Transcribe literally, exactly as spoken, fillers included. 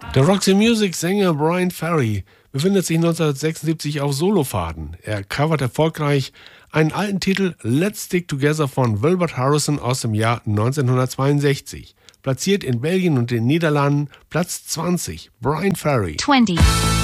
Der Roxy Music-Sänger Bryan Ferry befindet sich neunzehnhundertsechsundsiebzig auf Solofahrten. Er covert erfolgreich einen alten Titel Let's Stick Together von Wilbert Harrison aus dem Jahr neunzehnhundertzweiundsechzig. Platziert in Belgien und den Niederlanden Platz zwanzig. Bryan Ferry. zwanzig.